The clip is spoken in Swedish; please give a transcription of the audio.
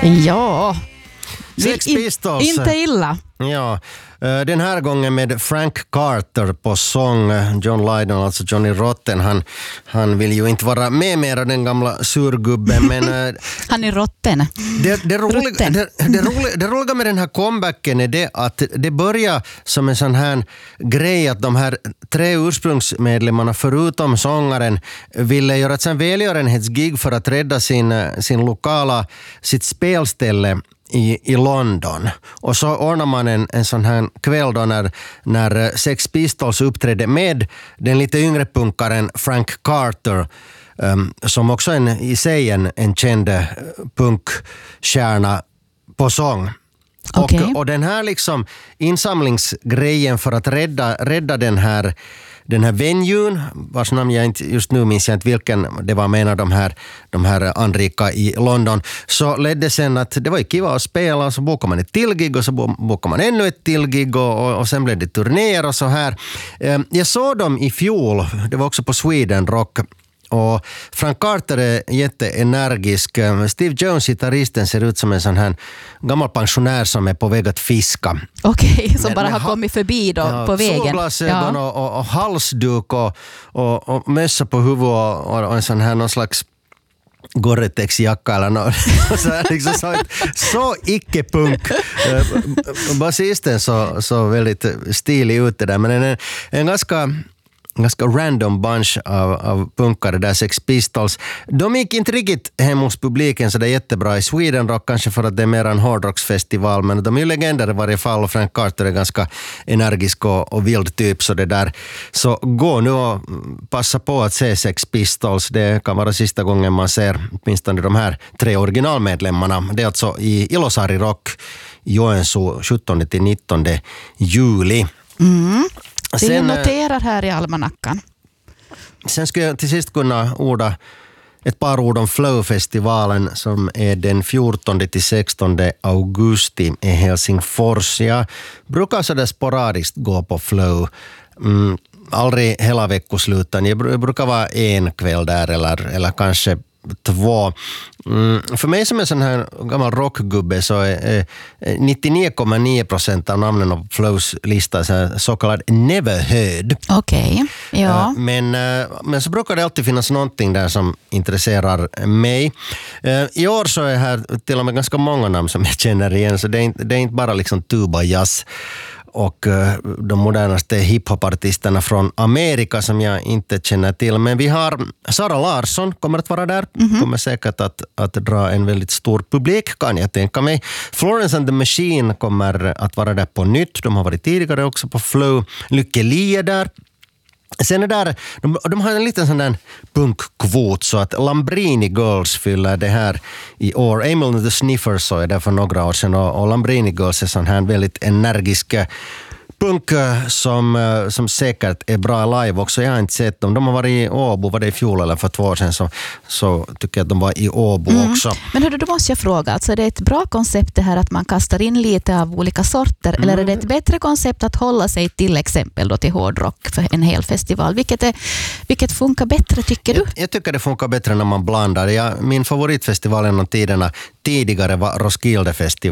Ja, Sex Pistols. Inte illa. Ja, den här gången med Frank Carter på sång. John Lydon, alltså Johnny Rotten, han vill ju inte vara med mera, den gamla surgubben, men han är rotten. Det roliga med den här comebacken är det att det börjar som en sån här grej att de här 3 ursprungsmedlemmarna förutom sångaren ville göra ett sån välgörenhetsgig för att rädda sitt spelställe i London. Och så ordnar man en sån här kväll då när Sex Pistols uppträdde med den lite yngre punkaren Frank Carter, som också i sig en känd punkkärna på sång. Okay. Och den här liksom insamlingsgrejen för att rädda den här venuen, vars namn jag inte just nu minns jag inte vilken det var, menar de här anrika i London, så ledde sen att det var ju kiva att spela, så bokade man ett till gig och så bokade man ännu ett till gig och sen blev det turnéer och så här. Jag såg dem i fjol, det var också på Sweden Rock. Och Frank Carter är jätteenergisk. Steve Jones, gitarristen, ser ut som en sån här gammal pensionär som är på väg att fiska. Okej, som bara har kommit förbi då på vägen. Solglasögon och halsduk och mössa på huvudet och en sån här någon slags Gore-Tex-jacka eller något. Så icke-punk. Basisten så väldigt stilig ute där, men en ganska random bunch av punkare där, Sex Pistols. De gick inte riktigt hem hos publiken så det är jättebra i Sweden Rock, kanske för att det är mer en hårdrocksfestival, men de är ju legender i varje fall och Frank Carter är ganska energisk och vild typ, så det där. Så gå nu och passa på att se Sex Pistols. Det kan vara sista gången man ser åtminstone de här 3 originalmedlemmarna. Det är alltså i Ilosari Rock i Joensuu 17-19 juli. Vi noterar här i almanackan. Sen skulle jag till sist kunna orda ett par ord om Flow-festivalen som är den 14-16 augusti i Helsingfors. Jag brukar sådär sporadiskt gå på Flow. Aldrig hela veckosluten. Jag brukar vara en kväll där eller kanske 2. För mig som är sån här gammal rockgubbe så är 99,9% av namnen av Flows lista så kallad never heard. Okej, ja. Men så brukar det alltid finnas någonting där som intresserar mig. I år så är här till och med ganska många namn som jag känner igen, så det är inte bara liksom tuba jazz och de modernaste hiphopartisterna från Amerika som jag inte känner till. Men vi har Sara Larsson kommer att vara där. Kommer säkert att dra en väldigt stor publik, kan jag tänka mig. Florence and the Machine kommer att vara där på nytt. De har varit tidigare också på Flow. Lykke Li är där. Sen är där, de har en liten sån där punkkvot, så att Lambrini Girls fyller det här i år. Emil and the Sniffers så är där för några år sedan och Lambrini Girls är sån här väldigt energisk punk som säkert är bra live också. Jag har inte sett dem. De har varit i Åbo, var det i fjol eller för 2 år sedan, så tycker jag att de var i Åbo också. Men hörru, då måste jag fråga, alltså är det ett bra koncept det här att man kastar in lite av olika sorter, eller är det ett bättre koncept att hålla sig till exempel då till hårdrock för en hel festival? Vilket funkar bättre tycker du? Jag tycker det funkar bättre när man blandar. Min favoritfestival genom tiderna tidigare var Roskilde-festivalen